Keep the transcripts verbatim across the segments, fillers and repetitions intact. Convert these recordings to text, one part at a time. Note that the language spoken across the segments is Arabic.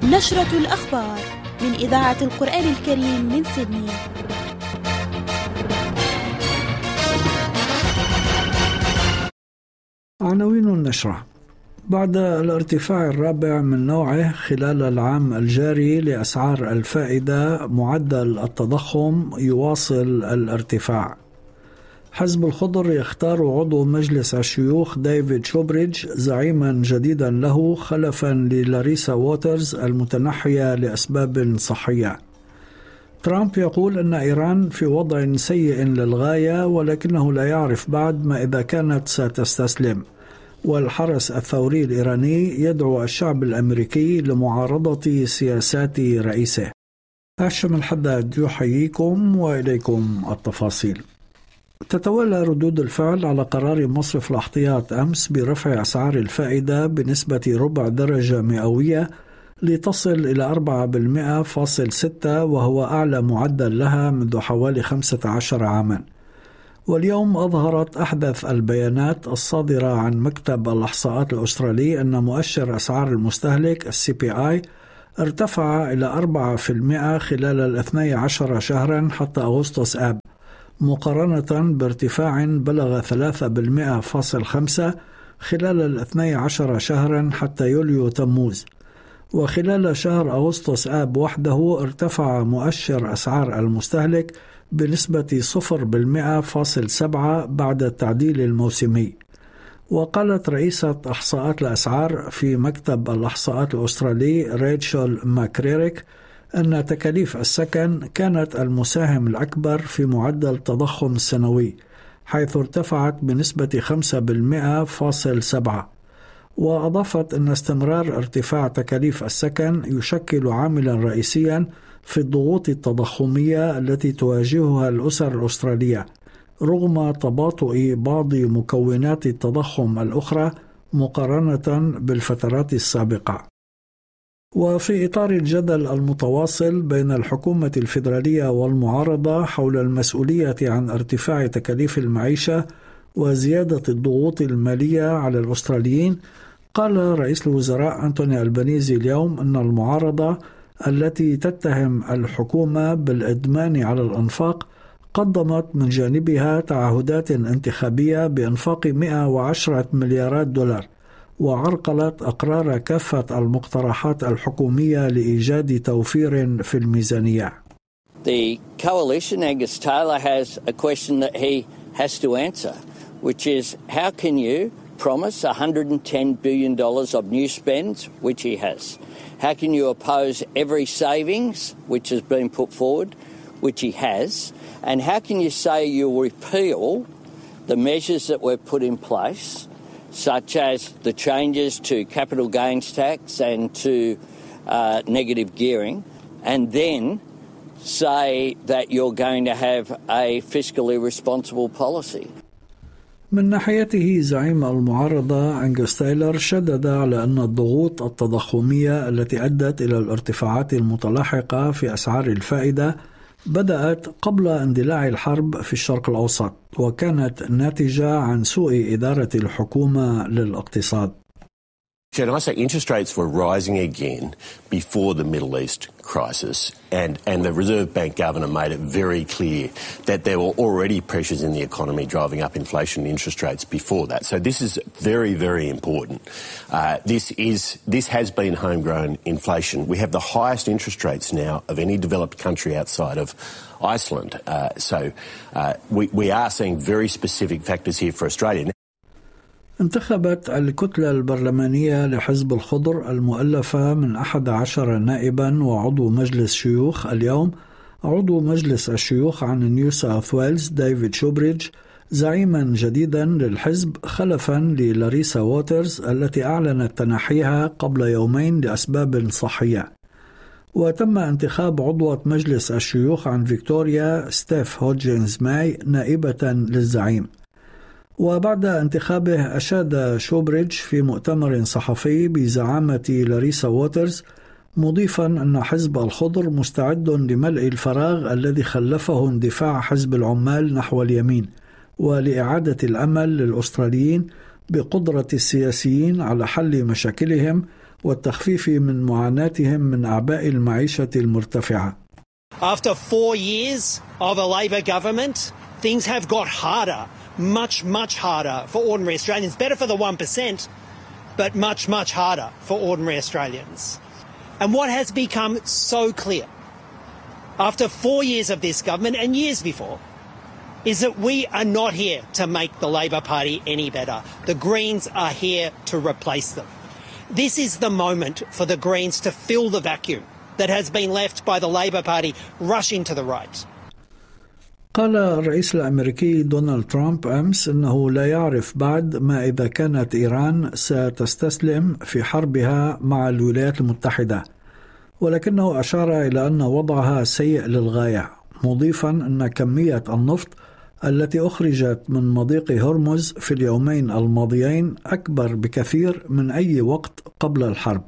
نشرة الأخبار من إذاعة القرآن الكريم من سيدني. عناوين النشرة: بعد الارتفاع الرابع من نوعه خلال العام الجاري لأسعار الفائدة، معدل التضخم يواصل الارتفاع. حزب الخضر يختار عضو مجلس الشيوخ ديفيد شوبريدج زعيما جديدا له خلفا للاريسا ووترز المتنحية لأسباب صحية. ترامب يقول أن إيران في وضع سيء للغاية، ولكنه لا يعرف بعد ما إذا كانت ستستسلم. والحرس الثوري الإيراني يدعو الشعب الأمريكي لمعارضة سياسات رئيسه. هاشم الحداد يحييكم وإليكم التفاصيل. تتوالى ردود الفعل على قرار مصرف الاحتياط أمس برفع أسعار الفائدة بنسبة ربع درجة مئوية لتصل إلى أربعة فاصلة ستة، وهو أعلى معدل لها منذ حوالي خمسة عشر عاما. واليوم أظهرت أحدث البيانات الصادرة عن مكتب الإحصاءات الأسترالي أن مؤشر أسعار المستهلك السي بي آي ارتفع إلى أربعة بالمئة خلال الاثني عشر شهرا حتى أغسطس آب، مقارنة بارتفاع بلغ ثلاثة بالمئة فاصل خمسة خلال الاثني عشر شهرا حتى يوليو تموز. وخلال شهر أغسطس آب وحده ارتفع مؤشر أسعار المستهلك بنسبة صفر بالمئة فاصل سبعة بعد التعديل الموسمي. وقالت رئيسة إحصاءات الأسعار في مكتب الإحصاءات الأسترالي ريتشل ماكريريك أن تكاليف السكن كانت المساهم الأكبر في معدل التضخم السنوي، حيث ارتفعت بنسبة خمسة بالمئة فاصل سبعة. وأضافت أن استمرار ارتفاع تكاليف السكن يشكل عاملا رئيسيا في الضغوط التضخمية التي تواجهها الأسر الأسترالية، رغم تباطؤ بعض مكونات التضخم الأخرى مقارنة بالفترات السابقة. وفي إطار الجدل المتواصل بين الحكومة الفيدرالية والمعارضة حول المسؤولية عن ارتفاع تكاليف المعيشة وزيادة الضغوط المالية على الأستراليين، قال رئيس الوزراء أنتوني ألبانيزي اليوم أن المعارضة التي تتهم الحكومة بالإدمان على الأنفاق قدمت من جانبها تعهدات انتخابية بإنفاق مئة وعشرة مليارات دولار، وعرقلت أقرار كافة المقترحات الحكومية لإيجاد توفير في الميزانية. The coalition, Angus Taylor, has a question that he has to answer, which is how can you promise one hundred ten billion dollars of new spends, which he has? How can you oppose every savings which has been put forward, which he has? And how can you say you'll repeal the measures that were put in place, such as the changes to capital gains tax and to uh, negative gearing, and then say that you're going to have a fiscally responsible policy? من ناحيته زعيم المعارضة أنجوس تايلر شدد على أن الضغوط التضخمية التي أدت إلى الارتفاعات المتلاحقة في أسعار الفائدة بدأت قبل اندلاع الحرب في الشرق الأوسط، وكانت ناتجة عن سوء إدارة الحكومة للاقتصاد. Can I say interest rates were rising again before the Middle East crisis, and, and the Reserve Bank Governor made it very clear that there were already pressures in the economy driving up inflation and interest rates before that. So this is very, very important. Uh, this is this has been homegrown inflation. We have the highest interest rates now of any developed country outside of Iceland. Uh, so uh, we, we are seeing very specific factors here for Australia. انتخبت الكتلة البرلمانية لحزب الخضر المؤلفة من أحد عشر نائبا وعضو مجلس شيوخ اليوم عضو مجلس الشيوخ عن نيو ساوث ويلز ديفيد شوبريدج زعيما جديدا للحزب خلفا للاريسا ووترز التي أعلنت تنحيها قبل يومين لأسباب صحية. وتم انتخاب عضوة مجلس الشيوخ عن فيكتوريا ستيف هودجنز ماي نائبة للزعيم. وبعد انتخابه أشاد شوبريدج في مؤتمر صحفي بزعامة لاريسا ووترز، مضيفا أن حزب الخضر مستعد لملء الفراغ الذي خلفه اندفاع حزب العمال نحو اليمين، ولإعادة الأمل للأستراليين بقدرة السياسيين على حل مشاكلهم والتخفيف من معاناتهم من أعباء المعيشة المرتفعة. After four years of a Labor government, things have got harder, much, much harder for ordinary Australians. Better for the one percent, but much, much harder for ordinary Australians. And what has become so clear after four years of this government and years before is that we are not here to make the Labor Party any better. The Greens are here to replace them. This is the moment for the Greens to fill the vacuum that has been left by the Labor Party rushing to the right. قال الرئيس الأمريكي دونالد ترامب أمس أنه لا يعرف بعد ما إذا كانت إيران ستستسلم في حربها مع الولايات المتحدة، ولكنه أشار إلى أن وضعها سيء للغاية، مضيفا أن كمية النفط التي أخرجت من مضيق هرمز في اليومين الماضيين أكبر بكثير من أي وقت قبل الحرب.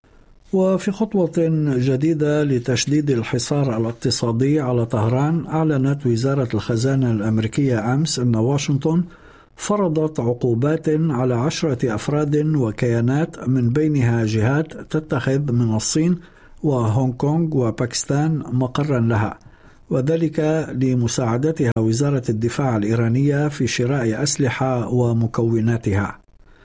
وفي خطوة جديدة لتشديد الحصار الاقتصادي على طهران، أعلنت وزارة الخزانة الأمريكية أمس أن واشنطن فرضت عقوبات على عشرة أفراد وكيانات من بينها جهات تتخذ من الصين وهونغ كونغ وباكستان مقرا لها، وذلك لمساعدتها وزارة الدفاع الإيرانية في شراء أسلحة ومكوناتها.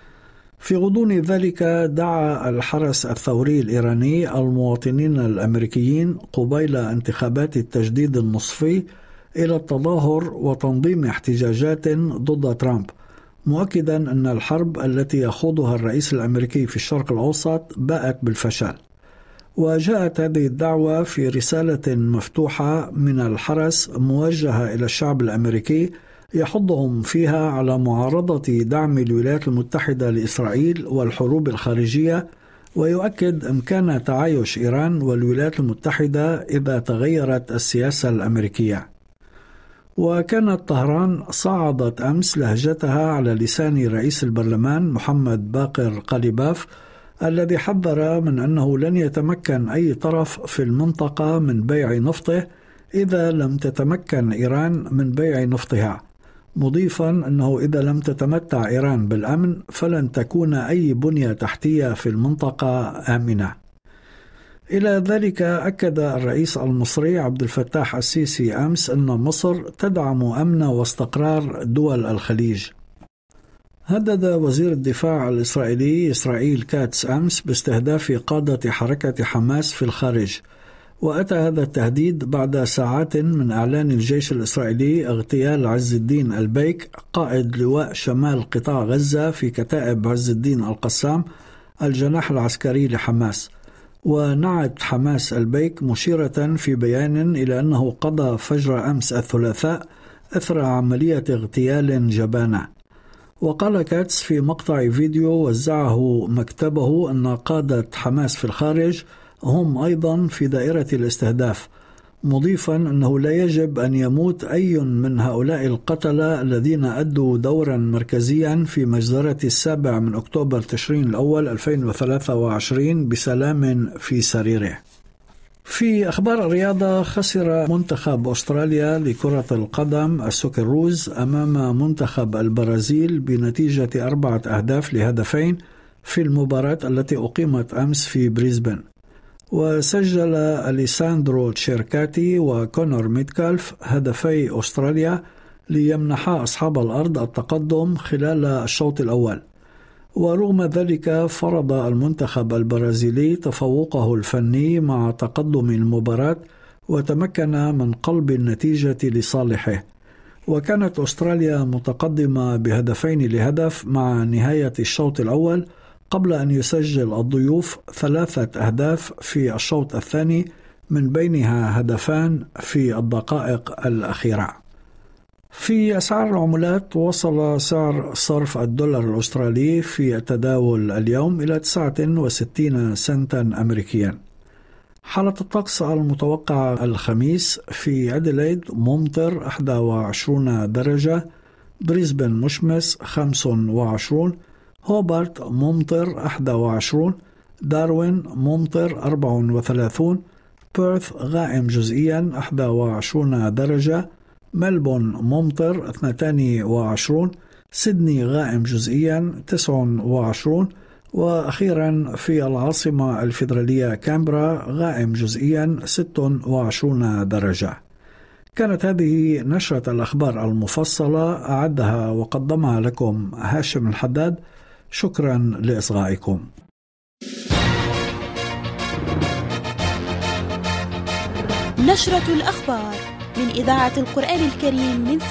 في غضون ذلك دعا الحرس الثوري الإيراني المواطنين الأمريكيين قبيل انتخابات التجديد النصفي إلى التظاهر وتنظيم احتجاجات ضد ترامب، مؤكدا أن الحرب التي يخوضها الرئيس الأمريكي في الشرق الأوسط باءت بالفشل. وجاءت هذه الدعوة في رسالة مفتوحة من الحرس موجهة إلى الشعب الأمريكي يحضهم فيها على معارضة دعم الولايات المتحدة لإسرائيل والحروب الخارجية، ويؤكد إمكان تعايش إيران والولايات المتحدة إذا تغيرت السياسة الأمريكية. وكانت طهران صعدت أمس لهجتها على لسان رئيس البرلمان محمد باقر قليباف، الذي حذر من أنه لن يتمكن أي طرف في المنطقة من بيع نفطه إذا لم تتمكن إيران من بيع نفطها، مضيفا أنه إذا لم تتمتع إيران بالأمن فلن تكون أي بنية تحتية في المنطقة آمنة. إلى ذلك أكد الرئيس المصري عبد الفتاح السيسي أمس أن مصر تدعم أمن واستقرار دول الخليج. هدد وزير الدفاع الإسرائيلي إسرائيل كاتس أمس باستهداف قادة حركة حماس في الخارج، وأتى هذا التهديد بعد ساعات من إعلان الجيش الإسرائيلي اغتيال عز الدين البيك قائد لواء شمال قطاع غزة في كتائب عز الدين القسام الجناح العسكري لحماس. ونعت حماس البيك مشيرة في بيان إلى أنه قضى فجر أمس الثلاثاء أثر عملية اغتيال جبانة. وقال كاتس في مقطع فيديو وزعه مكتبه أن قادة حماس في الخارج هم أيضا في دائرة الاستهداف، مضيفا أنه لا يجب أن يموت أي من هؤلاء القتلة الذين أدوا دورا مركزيا في مجزرة السابع من أكتوبر تشرين الأول ألفين وثلاثة وعشرين بسلام في سريره. في أخبار الرياضة، خسر منتخب أستراليا لكرة القدم السوكروز أمام منتخب البرازيل بنتيجة أربعة أهداف لهدفين في المباراة التي أقيمت أمس في بريسبن. وسجل أليساندرو تشيركاتي وكونور ميتكالف هدفي أستراليا ليمنحا أصحاب الأرض التقدم خلال الشوط الأول. ورغم ذلك فرض المنتخب البرازيلي تفوقه الفني مع تقدم المباراة وتمكن من قلب النتيجة لصالحه. وكانت أستراليا متقدمة بهدفين لهدف مع نهاية الشوط الأول قبل أن يسجل الضيوف ثلاثة أهداف في الشوط الثاني، من بينها هدفان في الدقائق الأخيرة. في أسعار العملات، وصل سعر صرف الدولار الأسترالي في التداول اليوم إلى تسعة وستين سنتا أمريكيا. حالة الطقس المتوقعة الخميس: في أديلايد ممطر واحد وعشرين درجة، بريسبن مشمس خمسة وعشرين، هوبارت ممطر واحد وعشرين، داروين ممطر أربعة وثلاثين، بيرث غائم جزئيا واحد وعشرين درجة، ملبون ممطر اثنين وعشرين، سيدني غائم جزئيا تسعة وعشرين، وأخيرا في العاصمة الفيدرالية كامبرا غائم جزئيا ستة وعشرين درجة. كانت هذه نشرة الأخبار المفصلة، أعدها وقدمها لكم هاشم الحداد. شكرا لإصغائكم. نشرة الأخبار من إذاعة القرآن الكريم من